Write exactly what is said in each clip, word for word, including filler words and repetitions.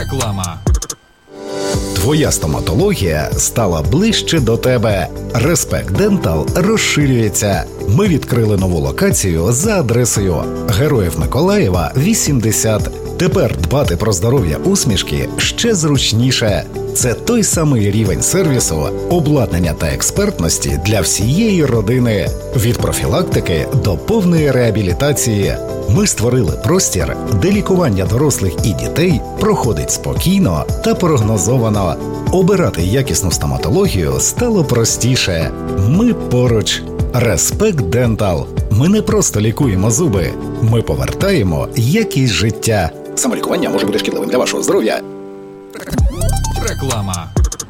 Реклама. Твоя стоматологія стала ближче до тебе. Респект Дентал розширюється. Ми відкрили нову локацію за адресою Героїв Миколаєва, вісімдесят. Тепер дбати про здоров'я усмішки ще зручніше. Це той самий рівень сервісу, обладнання та експертності для всієї родини. Від профілактики до повної реабілітації. Ми створили простір, де лікування дорослих і дітей проходить спокійно та прогнозовано. Обирати якісну стоматологію стало простіше. Ми поруч. Респект Дентал. Ми не просто лікуємо зуби. Ми повертаємо якість життя. Самолікування може бути шкідливим для вашого здоров'я. Реклама.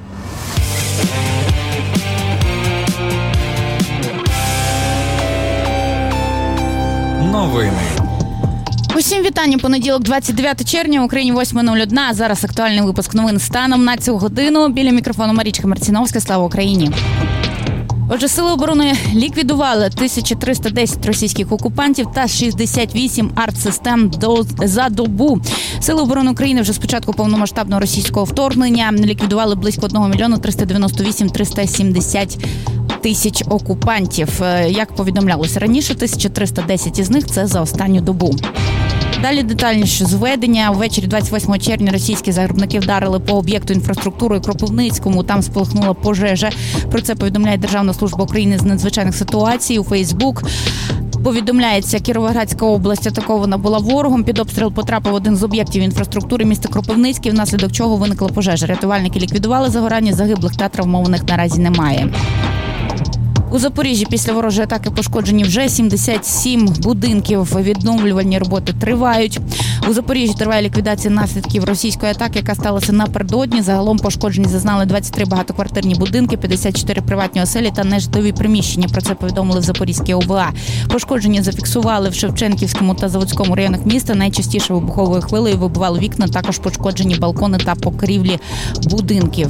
Новини. Усім вітання. Понеділок, двадцять дев'яте червня, в Україні восьма нуль одна. А зараз актуальний випуск новин станом на цю годину. Біля мікрофону Марічка Марціновська. Слава Україні. Отже, Сили оборони ліквідували тисячу триста десять російських окупантів та шістдесят вісім артсистем до, за добу. Сили оборони України вже з початку повномасштабного російського вторгнення ліквідували близько один мільйон триста дев'яносто вісім тисяч триста сімдесят тисяч окупантів. Як повідомлялося раніше, тисяча триста десять із них – це за останню добу. Далі детальніше зведення. Ввечері двадцять восьмого червня російські загарбники вдарили по об'єкту інфраструктури Кропивницькому. Там спалахнула пожежа. Про це повідомляє Державна служба України з надзвичайних ситуацій у Фейсбук. Повідомляється, Кіровоградська область атакована була ворогом. Під обстріл потрапив один з об'єктів інфраструктури міста Кропивницький, внаслідок чого виникла пожежа. Рятувальники ліквідували загорання, загиблих та травмованих наразі немає. У Запоріжжі після ворожої атаки пошкоджені вже сімдесят сім будинків. Відновлювальні роботи тривають. У Запоріжжі триває ліквідація наслідків російської атаки, яка сталася напередодні. Загалом пошкоджені зазнали двадцять три багатоквартирні будинки, п'ятдесят чотири приватні оселі та нежитлові приміщення. Про це повідомили в Запорізькій ОВА. Пошкодження зафіксували в Шевченківському та Заводському районах міста. Найчастіше вибуховою хвилею вибивали вікна, також пошкоджені балкони та покрівлі будинків.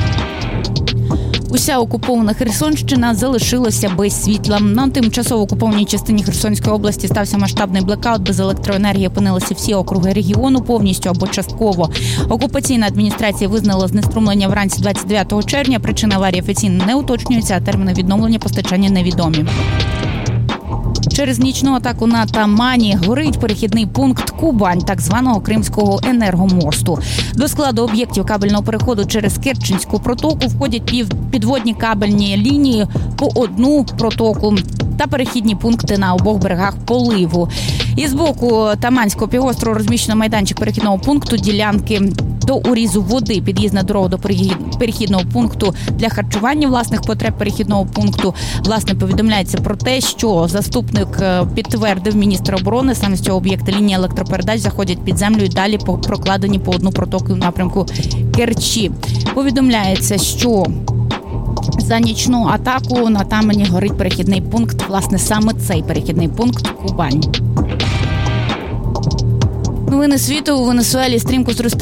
Уся окупована Херсонщина залишилася без світла. На тимчасово окупованій частині Херсонської області стався масштабний блекаут. Без електроенергії опинилися всі округи регіону повністю або частково. Окупаційна адміністрація визнала знеструмлення вранці двадцять дев'ятого червня. Причина аварії офіційно не уточнюється, а терміни відновлення постачання невідомі. Через нічну атаку на Тамані горить перехідний пункт Кубань, так званого Кримського енергомосту. До складу об'єктів кабельного переходу через Керченську протоку входять підводні кабельні лінії по одну протоку та перехідні пункти на обох берегах поливу. І з боку Таманського півострову розміщено майданчик перехідного пункту, ділянки до урізу води, під'їзна дорога до перехідного пункту для харчування власних потреб перехідного пункту. Власне, повідомляється про те, що заступник підтвердив міністр оборони, саме з цього об'єкта лінії електропередач заходять під землю і далі прокладені по одну протоку в напрямку Керчі. Повідомляється, що за нічну атаку на Тамані горить перехідний пункт, власне, саме цей перехідний пункт Кубань. Новини світу. У Венесуелі стрімко зростає